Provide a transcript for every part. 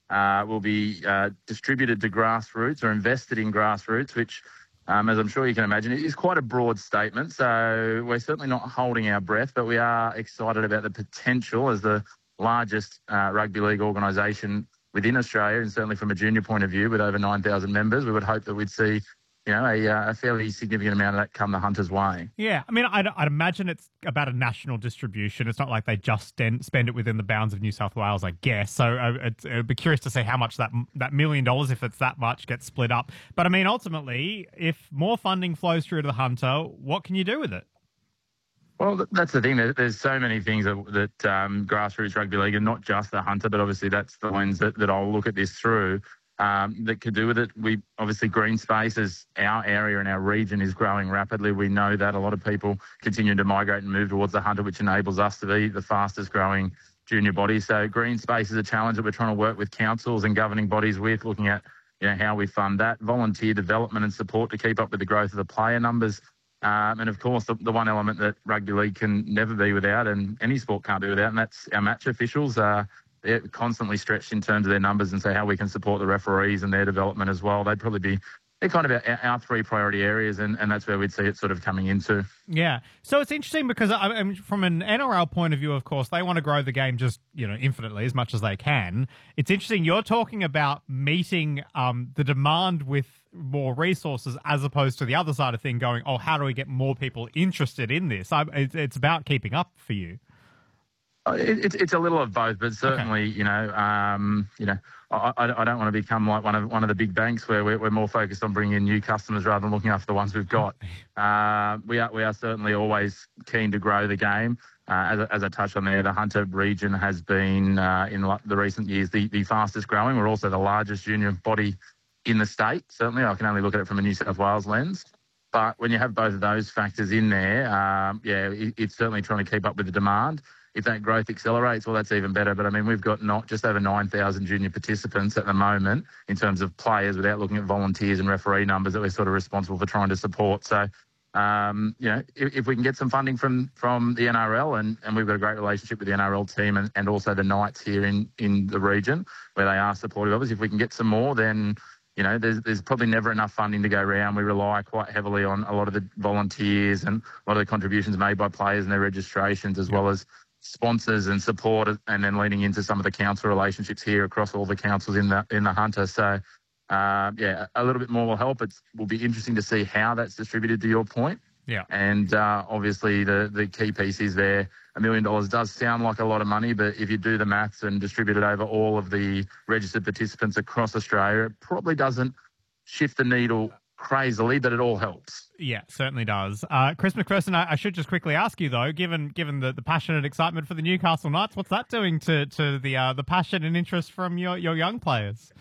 will be distributed to grassroots or invested in grassroots, which, as I'm sure you can imagine, is quite a broad statement. So we're certainly not holding our breath, but we are excited about the potential as the largest rugby league organisation within Australia, and certainly from a junior point of view with over 9,000 members. We would hope that we'd see a fairly significant amount of that come the Hunters' way. Yeah, I mean, I'd imagine it's about a national distribution. It's not like they just spend it within the bounds of New South Wales, I guess. So I'd be curious to see how much that $1 million, if it's that much, gets split up. But I mean, ultimately, if more funding flows through to the Hunter, what can you do with it? Well, that's the thing. There's so many things that grassroots rugby league, and not just the Hunter, but obviously that's the lens that I'll look at this through. That could do with it. We obviously green spaces, our area and our region is growing rapidly. We know that a lot of people continue to migrate and move towards the Hunter, which enables us to be the fastest growing junior body. So green space is a challenge that we're trying to work with councils and governing bodies with, looking at how we fund that, volunteer development and support to keep up with the growth of the player numbers. And of course, the one element that rugby league can never be without, and any sport can't be without, and that's our match officials. They're constantly stretched in terms of their numbers, and so how we can support the referees and their development as well. They're kind of our three priority areas, and that's where we'd see it sort of coming into. Yeah. So it's interesting because from an NRL point of view, of course, they want to grow the game just, infinitely as much as they can. It's interesting. You're talking about meeting the demand with more resources as opposed to the other side of thing going, how do we get more people interested in this? It's about keeping up for you. It's a little of both, but certainly, okay. I don't want to become like one of the big banks where we're more focused on bringing in new customers rather than looking after the ones we've got. We are certainly always keen to grow the game. As I touched on there, the Hunter region has been in the recent years the fastest growing. We're also the largest junior body in the state. Certainly, I can only look at it from a New South Wales lens. But when you have both of those factors in there, it's certainly trying to keep up with the demand. If that growth accelerates, well, that's even better. But, I mean, we've got not just over 9,000 junior participants at the moment in terms of players without looking at volunteers and referee numbers that we're sort of responsible for trying to support. So, if we can get some funding from the NRL, and we've got a great relationship with the NRL team and also the Knights here in the region where they are supportive of us, if we can get some more, then there's probably never enough funding to go around. We rely quite heavily on a lot of the volunteers and a lot of the contributions made by players and their registrations, as well as sponsors and support, and then leaning into some of the council relationships here across all the councils in the Hunter. So, a little bit more will help. It will be interesting to see how that's distributed, to your point. Yeah. And obviously the key piece is there. $1 million does sound like a lot of money, but if you do the maths and distribute it over all of the registered participants across Australia, it probably doesn't shift the needle crazily, but it all helps. Yeah, certainly does. Chris McPherson, I should just quickly ask you though, given the passionate excitement for the Newcastle Knights, what's that doing to the passion and interest from your young players?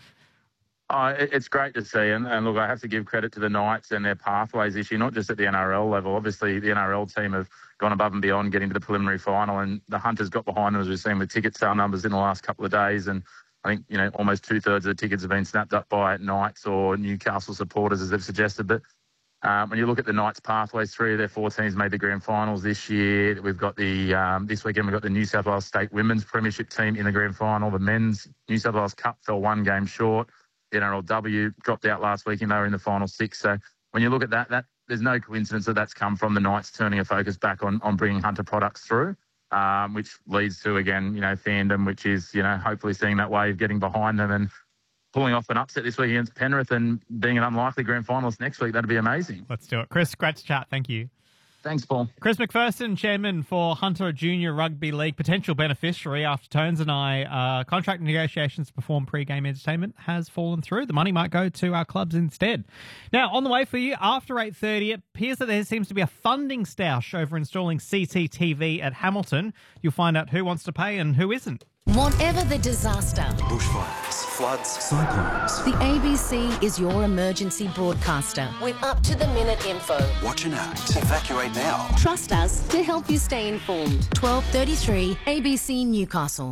It's great to see, and look, I have to give credit to the Knights and their pathways issue, not just at the NRL level. Obviously, the NRL team have gone above and beyond getting to the preliminary final, and the Hunters got behind them, as we've seen with ticket sale numbers in the last couple of days. And I think almost 2/3 of the tickets have been snapped up by Knights or Newcastle supporters, as they've suggested. But when you look at the Knights' pathways, 3 of their 4 teams made the grand finals this year. We've got this weekend we've got the New South Wales State Women's Premiership team in the grand final. The Men's New South Wales Cup fell 1 game short. The NRLW dropped out last week and they were in the final 6. So when you look at that there's no coincidence that that's come from the Knights turning a focus back on bringing Hunter products through, which leads to, again, fandom, which is, hopefully seeing that wave getting behind them and pulling off an upset this week against Penrith and being an unlikely grand finalist next week. That'd be amazing. Let's do it. Chris, great to chat. Thank you. Thanks, Paul. Chris McPherson, Chairman for Hunter Junior Rugby League, potential beneficiary after Tones and I contract negotiations to perform pre-game entertainment has fallen through. The money might go to our clubs instead. Now, on the way for you, after 8:30, it appears that there seems to be a funding stoush over installing CCTV at Hamilton. You'll find out who wants to pay and who isn't. Whatever the disaster, bushfires, floods, cyclones, the ABC is your emergency broadcaster with up-to-the-minute info. Watch and act. Evacuate now. Trust us to help you stay informed. 12:33 ABC Newcastle.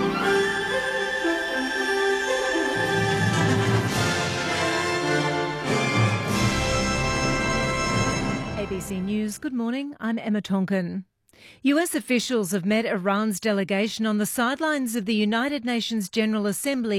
ABC News, good morning. I'm Emma Tonkin. US officials have met Iran's delegation on the sidelines of the United Nations General Assembly